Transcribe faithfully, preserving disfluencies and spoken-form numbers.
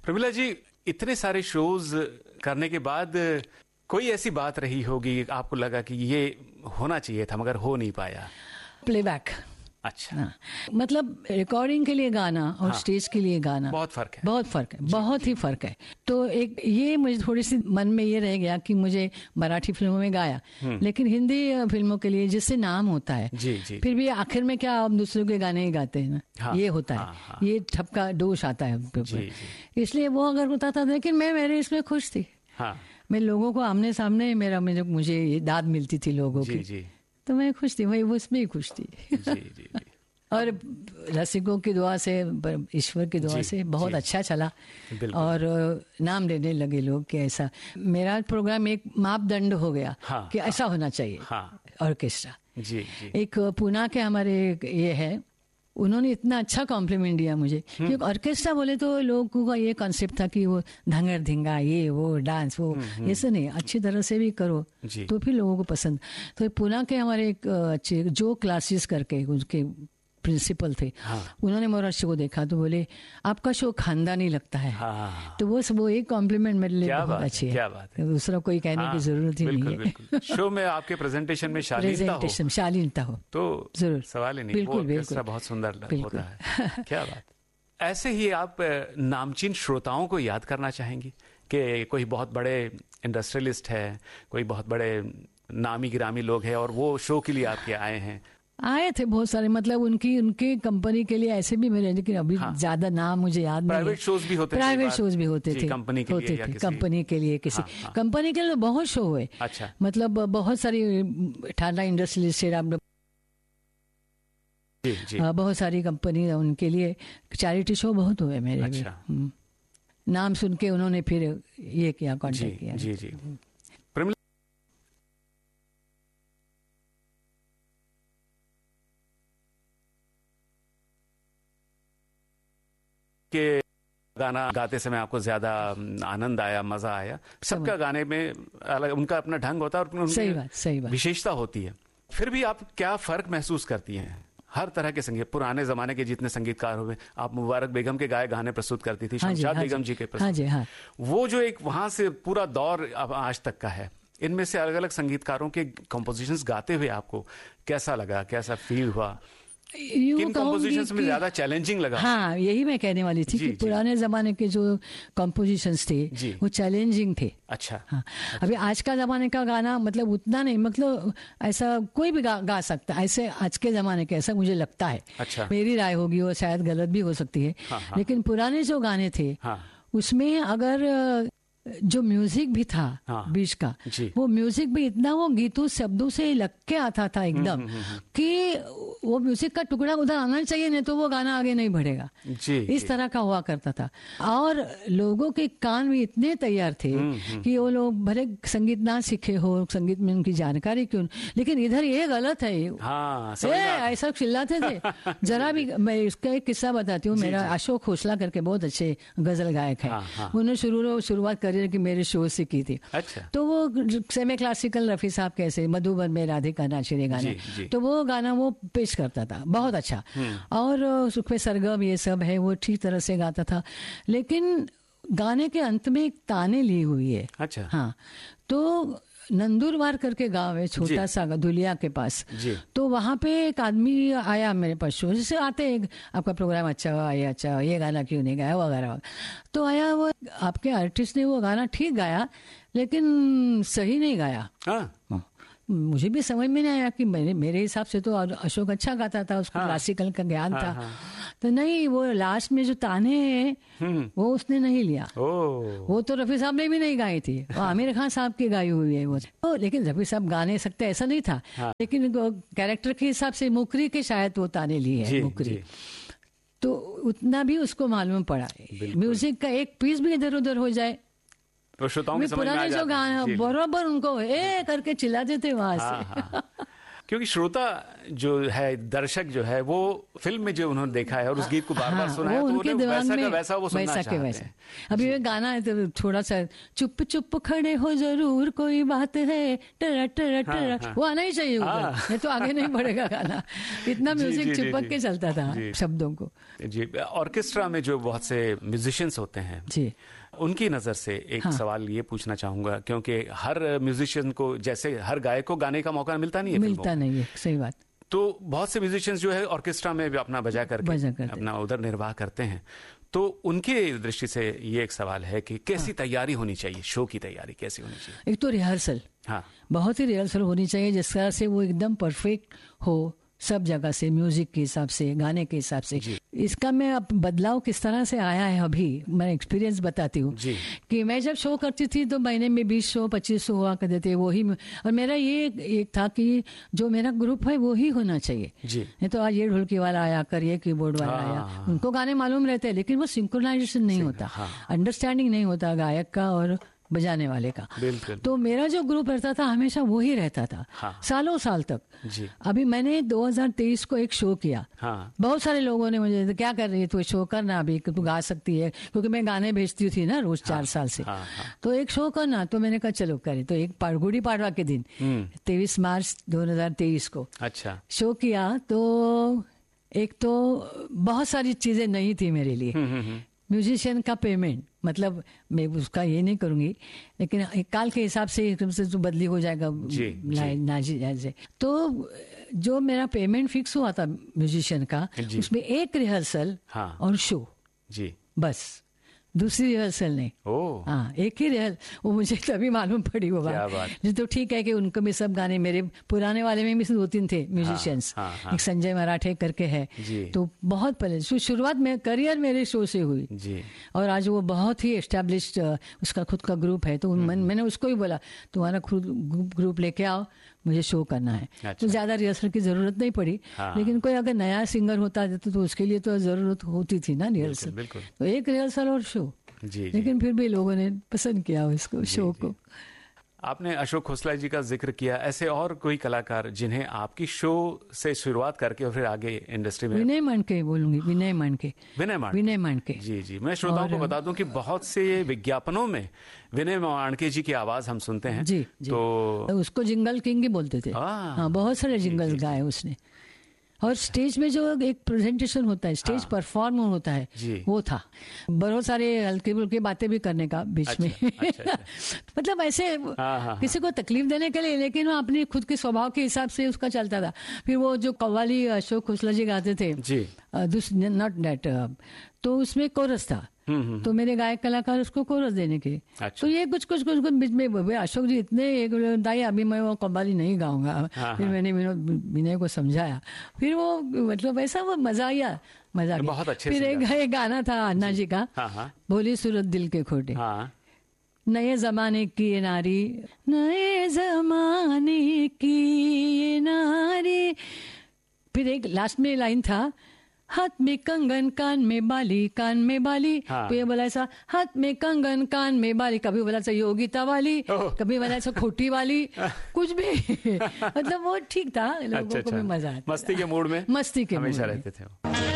प्रमिला जी, इतने सारे शोज करने के बाद कोई ऐसी बात रही होगी आपको लगा कि ये होना चाहिए था मगर हो नहीं पाया? प्लेबैक। अच्छा। हाँ, मतलब रिकॉर्डिंग के लिए गाना और हाँ, स्टेज के लिए गाना बहुत फर्क है। बहुत फर्क है, बहुत ही फर्क है। तो एक ये मुझे थोड़ी सी मन में ये रह गया कि मुझे मराठी फिल्मों में गाया, लेकिन हिंदी फिल्मों के लिए जिससे नाम होता है जी, जी, फिर भी आखिर में क्या हम दूसरों के गाने ही गाते हैं ना। हाँ, ये होता है। हाँ, हाँ, ये ठपका दोष आता है, इसलिए वो अगर होता था, लेकिन मैं मेरे इसमें खुश थी। हाँ, मैं लोगों को आमने सामने मेरा मुझे मुझे दाद मिलती थी लोगों की, जी, तो मैं खुश थी, वही उसमें ही खुश थी। जी, जी, जी। और रसिकों की दुआ से, ईश्वर की दुआ से बहुत अच्छा चला और नाम लेने लगे लोग कि ऐसा मेरा प्रोग्राम एक मापदंड हो गया। हाँ, कि ऐसा होना चाहिए। हाँ, ऑर्केस्ट्रा। जी, जी। एक पुणे के हमारे ये है, उन्होंने इतना अच्छा कॉम्प्लीमेंट दिया मुझे, क्योंकि ऑर्केस्ट्रा बोले तो लोगों का ये कॉन्सेप्ट था कि वो धंगर धिंगा ये वो डांस वो, ये सब नहीं, अच्छी तरह से भी करो तो फिर लोगों को पसंद। तो पुणे के हमारे एक अच्छे जो क्लासेस करके उसके प्रिंसिपल थे। हाँ, उन्होंने मोराशी को देखा तो बोले आपका शो खानदानी लगता है। हाँ, तो वो वो एक कॉम्प्लीमेंट मेरे लिए बहुत अच्छी है। क्या बात है, दूसरा कोई कहने हाँ, की जरूरत ही बिल्कुल, नहीं है। शो में आपके प्रेजेंटेशन में शालीनता हो, शालीनता हो तो जरूर, सवाल ही नहीं। बिल्कुल, बिल्कुल, बहुत सुंदर होता है। क्या बात। ऐसे ही आप नामचीन श्रोताओं को याद करना चाहेंगी कि कोई बहुत बड़े इंडस्ट्रियलिस्ट है, कोई बहुत बड़े नामी गिरामी लोग हैं और वो शो के लिए आपके आए हैं? आए थे बहुत सारे, मतलब उनकी उनकी कंपनी के लिए ऐसे भी मेरे, लेकिन अभी हाँ, ज्यादा नाम मुझे याद नहीं है। प्राइवेट शोज भी होते थे, प्राइवेट शोज भी होते थे, कंपनी के होते लिए थे, कंपनी के लिए किसी हाँ, हाँ, कंपनी के लिए बहुत शो हुए। अच्छा। मतलब बहुत सारी ठाडा इंडस्ट्रियलिस्ट, जी, जी। बहुत सारी कंपनी उनके लिए चैरिटी शो बहुत हुए मेरे। अच्छा। भी नाम सुन के उन्होंने फिर ये किया, कॉन्टेक्ट किया। जी, जी। के गाना गाते समय आपको ज्यादा आनंद आया, मजा आया? सबका गाने में अलग उनका अपना ढंग होता है और सही बात, सही बात, विशेषता होती है। फिर भी आप क्या फर्क महसूस करती हैं? हर तरह के संगीत, पुराने जमाने के जितने संगीतकार हुए, आप मुबारक बेगम के गाए गाने प्रस्तुत करती थी, शमशाद हाँ बेगम जी, जी के प्रस्तुत, हाँ जी, हाँ। वो जो एक वहां से पूरा दौर अब आज तक का है, इनमें से अलग अलग संगीतकारों के कंपोजिशंस गाते हुए आपको कैसा लगा, कैसा फील हुआ? किन कंपोजिशंस में ज्यादा चैलेंजिंग लगा? हाँ, यही मैं कहने वाली थी कि पुराने जमाने के जो कंपोजिशंस थे वो चैलेंजिंग थे। अच्छा। हाँ, अच्छा। अभी आज का जमाने का गाना मतलब उतना नहीं, मतलब ऐसा कोई भी गा, गा सकता है ऐसे आज के जमाने के, ऐसा मुझे लगता है। अच्छा। मेरी राय होगी, वो शायद गलत भी हो सकती है। हाँ, हाँ। लेकिन पुराने जो गाने थे हाँ, उसमें अगर जो म्यूजिक भी था हाँ, बीच का, वो म्यूजिक भी इतना वो गीतों शब्दों से लग के आता था एकदम कि वो म्यूजिक का टुकड़ा उधर आना चाहिए, नहीं तो वो गाना आगे नहीं बढ़ेगा। जी, इस जी. तरह का हुआ करता था। और लोगों के कान भी इतने तैयार थे कि वो लोग भले संगीत ना सीखे हो, संगीत में उनकी जानकारी क्यों, लेकिन इधर ये गलत है हाँ, ऐसा चिल्लाते थे। जरा भी मैं इसका एक किस्सा बताती हूँ। मेरा अशोक खोसला करके बहुत अच्छे गजल गायक है, उन्होंने शुरू शुरुआत करी कि मेरे शो से की थी। अच्छा। तो वो सेमी क्लासिकल रफी साहब कैसे मधुबन में राधिका नाचिरे गाना, तो वो गाना वो पेश करता था बहुत अच्छा, और सुखवे सरगम ये सब है वो ठीक तरह से गाता था, लेकिन गाने के अंत में एक ताने ली हुई है। अच्छा। हाँ, तो नंदुरबार करके गांव है छोटा सा दुलिया के पास, तो वहां पे एक आदमी आया मेरे पास, शो जैसे आते हैं आपका प्रोग्राम अच्छा हुआ, ये अच्छा हुआ, ये गाना क्यों नहीं गाया वगैरह। तो आया वो आपके आर्टिस्ट ने वो गाना ठीक गाया लेकिन सही नहीं गाया। हाँ। मुझे भी समझ में नहीं आया कि मेरे मेरे हिसाब से तो अशोक अच्छा गाता था, उसको हाँ, क्लासिकल का ज्ञान हाँ, था हाँ, तो नहीं, वो लास्ट में जो ताने हैं वो उसने नहीं लिया। वो तो रफी साहब ने भी नहीं गाई थी, वो आमिर खान साहब की गाई हुई है वो तो, लेकिन रफी साहब गाने सकते ऐसा नहीं था हाँ, लेकिन कैरेक्टर के हिसाब से मुकरी के शायद वो ताने लिए है मुकरी, तो उतना भी उसको मालूम पड़ा। म्यूजिक का एक पीस भी इधर उधर हो जाए तो श्रोताओं के समझ में आ पुराने जो गाना बराबर उनको ए करके चिल्लाते थे वहां हाँ, से हाँ। क्योंकि श्रोता जो है, दर्शक जो है, वो फिल्म में जो उन्होंने देखा है और उस गीत को बार बार सुना है, तो उनके वैसा का वैसा वो सुनना चाहते हैं। अभी ये गाना है तो थोड़ा सा चुप चुप खड़े हो जरूर कोई बात है, टरा टरा टरा, वो आना ही चाहिए ऊपर, नहीं तो आगे नहीं बढ़ेगा गाना। इतना म्यूजिक चिपक के चलता था शब्दों को। जी, ऑर्केस्ट्रा में जो बहुत से म्यूजिशियंस होते हैं जी, उनकी नजर से एक हाँ। सवाल ये पूछना चाहूंगा, क्योंकि हर म्यूजिशियन को, जैसे हर गायक को गाने का मौका मिलता नहीं है, मिलता नहीं है, सही बात। तो बहुत से म्यूजिशियंस जो है ऑर्केस्ट्रा में भी अपना बजा करके बजा अपना उधर निर्वाह करते हैं। तो उनके दृष्टि से ये एक सवाल है कि कैसी हाँ। तैयारी होनी चाहिए, शो की तैयारी कैसी होनी चाहिए? एक तो रिहर्सल, हाँ, बहुत ही रिहर्सल होनी चाहिए, जिस तरह से वो एकदम परफेक्ट हो सब जगह से, म्यूजिक के हिसाब से, गाने के हिसाब से। इसका मैं अब बदलाव किस तरह से आया है, अभी मैं एक्सपीरियंस बताती हूँ कि मैं जब शो करती थी तो महीने में बीस शो पच्चीस शो हुआ करते थे, वही। और मेरा ये एक था कि जो मेरा ग्रुप है वो ही होना चाहिए, नहीं तो आज ये ढोलकी वाला आया कर, ये कीबोर्ड वाला आया, उनको गाने मालूम रहते हैं लेकिन वो सिंक्रोनाइजेशन नहीं होता, अंडरस्टैंडिंग नहीं होता गायक का और बजाने वाले का। तो मेरा जो ग्रुप रहता था हमेशा वही रहता था, हाँ। सालों साल तक जी। अभी मैंने दो हज़ार तेईस को एक शो किया, हाँ। बहुत सारे लोगों ने मुझे, तो क्या कर रही है तू, शो करना अभी, तू गा सकती है, क्योंकि मैं गाने भेजती थी ना रोज, हाँ। चार साल से, हाँ, हाँ। तो एक शो करना, तो मैंने कहा चलो करें। तो एक गुड़ी पाड़वा के दिन तेईस मार्च दो हजार तेईस को अच्छा शो किया। तो एक तो बहुत सारी चीजें नहीं थी मेरे लिए, म्यूजिशियन का पेमेंट, मतलब मैं उसका ये नहीं करूंगी, लेकिन एक काल के हिसाब से एकदम से तो बदली हो जाएगा जी, जी। तो जो मेरा पेमेंट फिक्स हुआ था म्यूजिशियन का, उसमें एक रिहर्सल हाँ। और शो जी, बस, दूसरी रिहर्सल नहीं। हाँ, एक ही रिहर्सल। वो मुझे तभी मालूम पड़ी वो बात। तो ठीक है कि उनको भी सब गाने, मेरे पुराने वाले में भी दो तीन थे म्यूजिशियंस, हाँ, हाँ, हाँ। एक संजय मराठे करके है, तो बहुत पहले शुरुआत में करियर मेरे शो से हुई जी। और आज वो बहुत ही एस्टेब्लिश्ड, उसका खुद का ग्रुप है। तो मैं, मैंने उसको ही बोला तुम्हारा खुद ग्रुप लेके आओ, मुझे शो करना है। अच्छा। तो ज्यादा रिहर्सल की जरूरत नहीं पड़ी, हाँ। लेकिन कोई अगर नया सिंगर होता तो, तो उसके लिए तो जरूरत होती थी ना रिहर्सल। तो एक रिहर्सल और शो जी, लेकिन जी। फिर भी लोगों ने पसंद किया उसको, शो को। आपने अशोक खोसला जी का जिक्र किया, ऐसे और कोई कलाकार जिन्हें आपकी शो से शुरुआत करके और फिर आगे इंडस्ट्री में? विनय मांडके बोलूंगी, विनय मांडके। विनय मांडके विनय मांडके जी जी मैं श्रोताओं को बता दूं कि बहुत से विज्ञापनों में विनय मांडके जी की आवाज हम सुनते हैं जी, जी। तो उसको जिंगल किंग ही बोलते थे, हाँ, बहुत सारे जिंगल गाए उसने। और स्टेज में जो एक प्रेजेंटेशन होता है, स्टेज हाँ। परफॉर्म होता है, वो था। बहुत सारे हल्की फुल्की बातें भी करने का बीच अच्छा, में अच्छा, अच्छा। मतलब ऐसे हाँ, हाँ, किसी को तकलीफ देने के लिए, लेकिन वो अपनी खुद के स्वभाव के हिसाब से उसका चलता था। फिर वो जो कव्वाली अशोक खोसला जी गाते थे, नॉट दैट, तो उसमें कोरस था, तो मेरे गायक कलाकार उसको कोरस देने के। अच्छा। तो ये कुछ कुछ कुछ कुछ बीच में अशोक जी इतने दाई, अभी मैं वो कव्वाली नहीं गाऊंगा। हाँ, फिर हाँ। मैंने विनय को समझाया, फिर वो मतलब ऐसा वो मजा आया, मजा बहुत अच्छे। फिर एक, एक गाना था अन्ना जी का, हाँ, हाँ। भोली सूरत दिल के खोटे, हाँ। नए जमाने की ये नारी, नए जमाने की ये नारी। फिर एक लास्ट में लाइन था, हाथ में कंगन कान में बाली, कान में बाली, हाँ। तो ये बोला ऐसा, हाथ में कंगन कान में बाली, कभी बोला ऐसा योगिता वाली, कभी बोला ऐसा खोटी वाली, कुछ भी मतलब वो ठीक था, लोगों अच्छा, को भी मजा आता, मस्ती के मूड में, मस्ती के हमेशा रहते थे।